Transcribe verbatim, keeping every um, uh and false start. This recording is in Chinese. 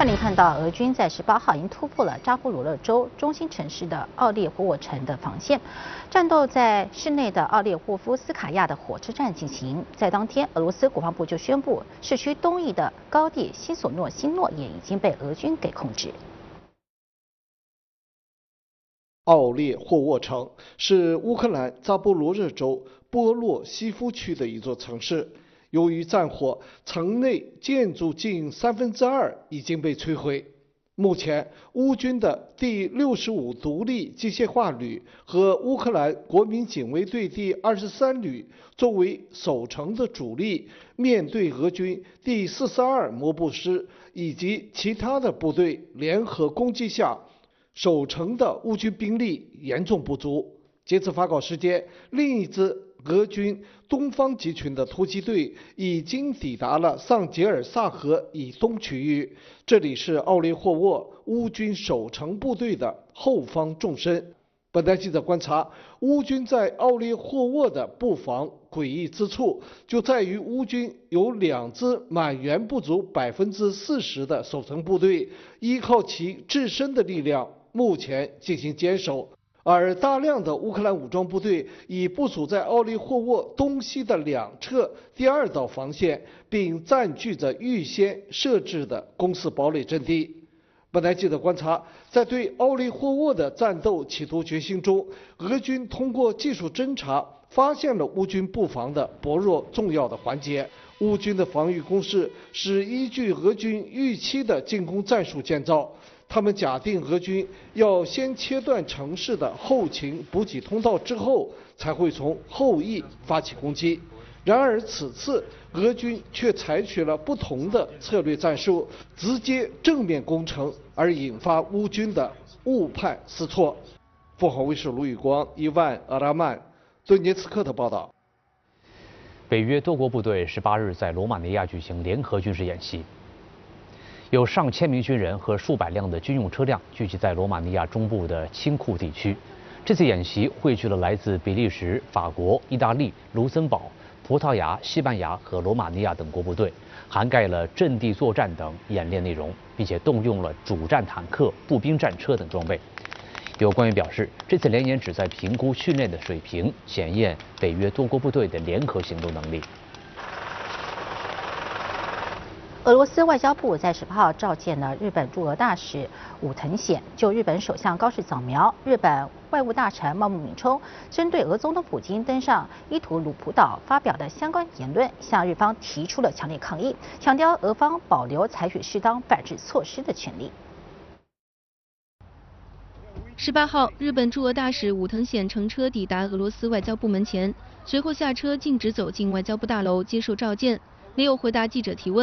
外媒看到，俄军在十八号已经突破了扎波罗热州中心城市的奥列霍沃城的防线，战斗在市内的奥列霍夫斯卡亚的火车站进行。在当天，俄罗斯国防部就宣布，市区东翼的高地西索诺新诺也已经被俄军给控制。 奥列霍沃城是乌克兰扎波罗热州波洛西夫区的一座城市。由于战火，城内建筑近三分之二已经被摧毁。目前，乌军的第六十五独立机械化旅和乌克兰国民警卫队第二十三旅作为守城的主力，面对俄军第四十二摩步师以及其他的部队联合攻击下。 守城的乌军兵力严重不足。截至发稿时间，另一支俄军东方集群的突击队已经抵达了桑杰尔萨河以东区域，这里是奥列霍沃乌军守城部队的后方纵深。本台记者观察，乌军在奥列霍沃的布防诡异之处，就在于乌军有两支满员不足百分之四十的守城部队，依靠其自身的力量。 目前进行坚守，而大量的乌克兰武装部队已部署在奥列霍沃东西的两侧第二道防线，并占据着预先设置的工事堡垒阵地。本台记者观察，在对奥列霍沃的战斗企图决心中，俄军通过技术侦察发现了乌军布防的薄弱重要的环节。乌军的防御工事是依据俄军预期的进攻战术建造。 他们假定俄军要先切断城市的后勤补给通道之后，才会从后翼发起攻击。然而此次俄军却采取了不同的策略战术，直接正面攻城，而引发乌军的误判失措。凤凰卫视卢宇光、伊万·阿拉曼、顿涅茨克的报道。 北约多国部队十八日在罗马尼亚举行联合军事演习。 有上千名军人和数百辆的军用车辆聚集在罗马尼亚中部的清库地区。这次演习汇聚了来自比利时、法国、意大利、卢森堡、葡萄牙、西班牙和罗马尼亚等国部队，涵盖了阵地作战等演练内容，并且动用了主战坦克、步兵战车等装备。有官员表示，这次联演旨在评估训练的水平，检验北约多国部队的联合行动能力。 俄罗斯外交部在十八号召见了日本驻俄大使武藤显，就日本首相高市早苗、日本外务大臣茂木敏充针对俄总统普京登上伊图鲁普岛发表的相关言论，向日方提出了强烈抗议，强调俄方保留采取适当反制措施的权利。 十八号，日本驻俄大使武藤显乘车抵达俄罗斯外交部门前，随后下车径直走进外交部大楼接受召见，没有回答记者提问。